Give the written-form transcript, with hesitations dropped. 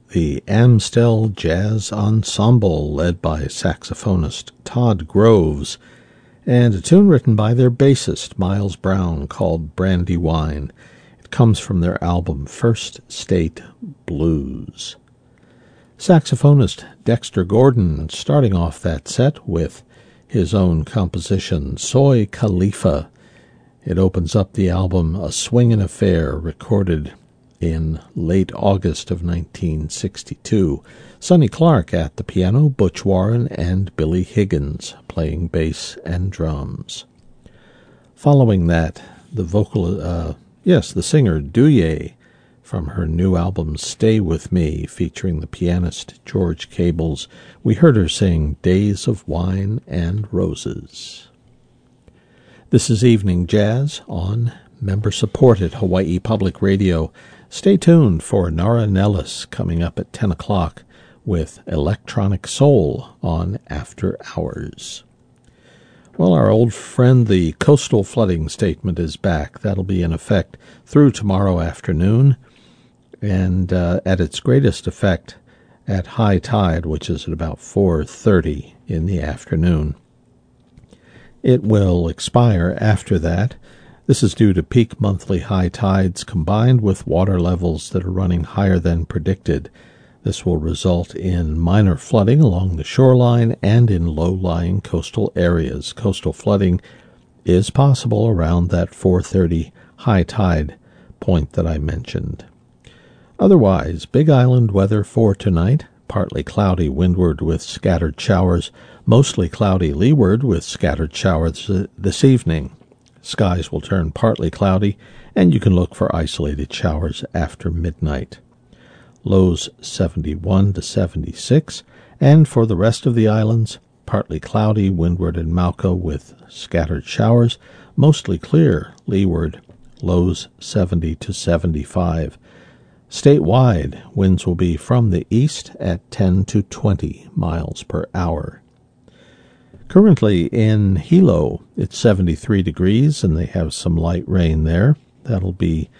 the Amstel Jazz Ensemble, led by saxophonist Todd Groves, and a tune written by their bassist, Miles Brown, called Brandywine. It comes from their album First State Blues. Saxophonist Dexter Gordon starting off that set with his own composition, Soy Khalifa. It opens up the album A Swingin' Affair, recorded in late August of 1962. Sonny Clark at the piano, Butch Warren and Billy Higgins playing bass and drums. Following that, the singer Douye from her new album Stay With Me, featuring the pianist George Cables. We heard her sing Days of Wine and Roses. This is Evening Jazz on member-supported Hawaii Public Radio. Stay tuned for Nara Nellis coming up at 10 o'clock with Electronic Soul on After Hours. Well, our old friend, the coastal flooding statement, is back. That'll be in effect through tomorrow afternoon, and at its greatest effect at high tide, which is at about 4:30 in the afternoon. It will expire after that. This is due to peak monthly high tides combined with water levels that are running higher than predicted. This will result in minor flooding along the shoreline and in low-lying coastal areas. Coastal flooding is possible around that 4:30 high tide point that I mentioned. Otherwise, Big Island weather for tonight: partly cloudy windward with scattered showers, mostly cloudy leeward with scattered showers this evening. Skies will turn partly cloudy, and you can look for isolated showers after midnight. Lows 71 to 76, and for the rest of the islands, partly cloudy windward in Mauka with scattered showers, mostly clear leeward, lows 70 to 75. Statewide, winds will be from the east at 10 to 20 miles per hour. Currently in Hilo, it's 73 degrees, and they have some light rain there. That'll be